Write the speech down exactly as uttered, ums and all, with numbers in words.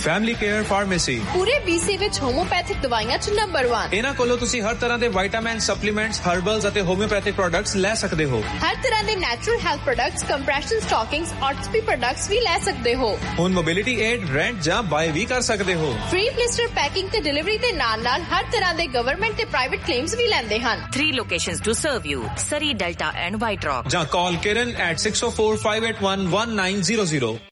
Family care pharmacy ਪੂਰੇ BC ਵਿੱਚ homeopathic ਦਵਾਈਆਂ ਚ ਨੰਬਰ ਇੱਕ। ਇਹਨਾਂ ਕੋਲੋਂ ਤੁਸੀਂ ਹਰ ਤਰ੍ਹਾਂ ਦੇ ਵਿਟਾਮਿਨ, ਸਪਲੀਮੈਂਟਸ, ਹਰਬਲਸ ਅਤੇ ਹੋਮਿਓਪੈਥਿਕ ਪ੍ਰੋਡਕਟਸ ਲੈ ਸਕਦੇ ਹੋ। ਹਰ ਤਰ੍ਹਾਂ ਦੇ natural health products, compression ਸਟਾਕਿੰਗਸ, ਆਰਥੋਪੀ products ਵੀ ਲੈ ਸਕਦੇ ਹੋ। ਹੁਣ ਮੋਬਿਲਿਟੀ ਏਡ, ਰੈਂਟ ਜਾਂ ਬਾਏ ਵੀ ਕਰ ਸਕਦੇ ਹੋ। ਫ੍ਰੀ ਬਲਿਸਟਰ ਪੈਕਿੰਗ ਤੇ ਡਿਲੀਵਰੀ ਦੇ ਨਾਲ ਨਾਲ ਹਰ ਤਰ੍ਹਾਂ ਦੇ ਗਵਰਨਮੈਂਟ ਤੇ ਪ੍ਰਾਈਵੇਟ ਕਲੇਮਸ ਵੀ ਲੈਂਦੇ ਹਨ। Three locations to serve you: Surrey, Delta and White Rock. ਜਾਂ ਕਾਲ Kiran at six oh four, five eight one, one nine zero zero.